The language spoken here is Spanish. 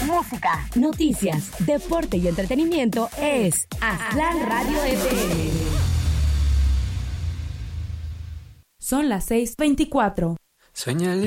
música, noticias, deporte y entretenimiento es Aztlán Radio FM. Son las 6:24. Sueña